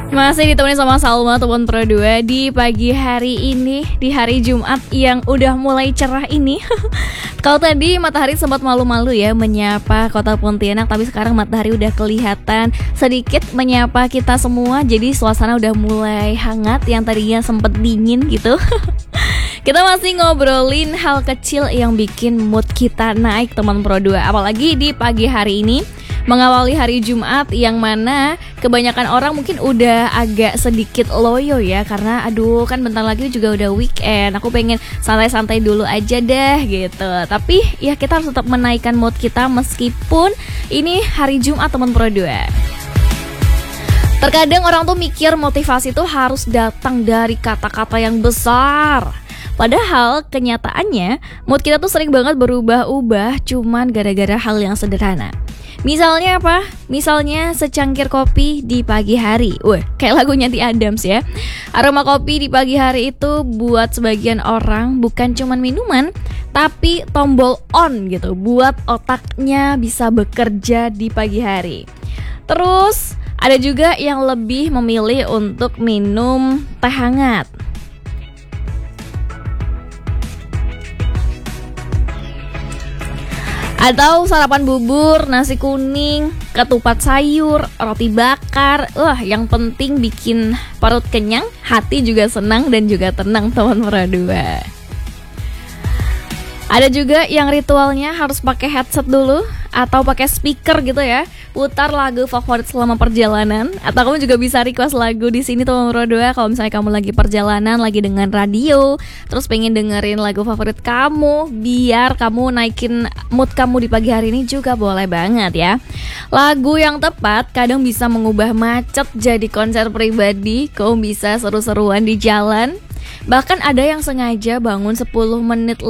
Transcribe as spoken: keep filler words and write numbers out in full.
Masih ditemani sama Salma teman Pro dua di pagi hari ini, di hari Jumat yang udah mulai cerah ini. Kalau tadi matahari sempat malu-malu ya menyapa kota Pontianak, tapi sekarang matahari udah kelihatan sedikit menyapa kita semua. Jadi suasana udah mulai hangat yang tadinya sempat dingin gitu. Kita masih ngobrolin hal kecil yang bikin mood kita naik teman Pro dua. Apalagi di pagi hari ini mengawali hari Jumat yang mana kebanyakan orang mungkin udah agak sedikit loyo ya, karena aduh kan bentar lagi juga udah weekend, aku pengen santai-santai dulu aja deh gitu. Tapi ya kita harus tetap menaikkan mood kita meskipun ini hari Jumat teman Pro dua. Terkadang orang tuh mikir motivasi tuh harus datang dari kata-kata yang besar. Padahal kenyataannya mood kita tuh sering banget berubah-ubah cuman gara-gara hal yang sederhana. Misalnya apa? Misalnya secangkir kopi di pagi hari. Wah, kayak lagunya The Adams ya. Aroma kopi di pagi hari itu buat sebagian orang bukan cuman minuman, tapi tombol on gitu, buat otaknya bisa bekerja di pagi hari. Terus ada juga yang lebih memilih untuk minum teh hangat. Atau sarapan bubur, nasi kuning, ketupat sayur, roti bakar. Wah, yang penting bikin perut kenyang, hati juga senang dan juga tenang teman Pro dua. Ada juga yang ritualnya harus pakai headset dulu atau pakai speaker gitu ya, putar lagu favorit selama perjalanan. Atau kamu juga bisa request lagu di sini teman Pro dua. Kalau misalnya kamu lagi perjalanan, lagi dengan radio, terus pengen dengerin lagu favorit kamu biar kamu naikin mood kamu di pagi hari ini juga boleh banget ya. Lagu yang tepat kadang bisa mengubah macet jadi konser pribadi. Kamu bisa seru-seruan di jalan. Bahkan ada yang sengaja bangun sepuluh menit